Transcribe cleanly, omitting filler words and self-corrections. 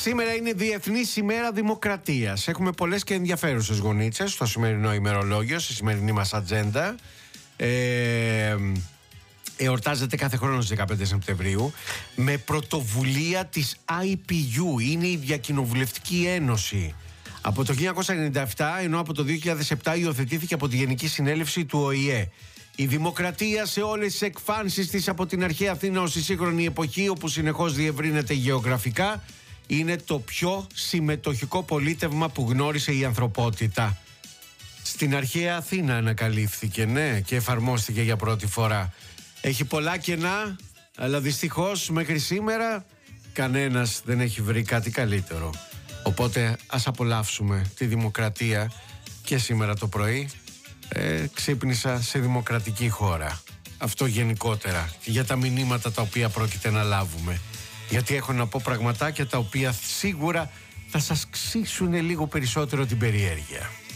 Σήμερα είναι Διεθνής ημέρα Δημοκρατίας. Έχουμε πολλές και ενδιαφέρουσες γονίτσες στο σημερινό ημερολόγιο, στη σημερινή μας ατζέντα. Εορτάζεται κάθε χρόνο στις 15 Σεπτεμβρίου με πρωτοβουλία της IPU. Είναι η Διακοινοβουλευτική Ένωση. Από το 1997, ενώ από το 2007 υιοθετήθηκε από τη Γενική Συνέλευση του ΟΗΕ. Η δημοκρατία σε όλες τις εκφάνσεις της, από την αρχαία Αθήνα ως τη σύγχρονη εποχή, όπου συνεχώς διευρύνεται γεωγραφικά, είναι το πιο συμμετοχικό πολίτευμα που γνώρισε η ανθρωπότητα. Στην αρχαία Αθήνα ανακαλύφθηκε, ναι, και εφαρμόστηκε για πρώτη φορά. Έχει πολλά κενά, αλλά δυστυχώς μέχρι σήμερα κανένας δεν έχει βρει κάτι καλύτερο. Οπότε ας απολαύσουμε τη δημοκρατία. Και σήμερα το πρωί ξύπνησα σε δημοκρατική χώρα. Αυτό γενικότερα, για τα μηνύματα τα οποία πρόκειται να λάβουμε. Γιατί έχω να πω πραγματάκια τα οποία σίγουρα θα σας ξύσουν λίγο περισσότερο την περιέργεια.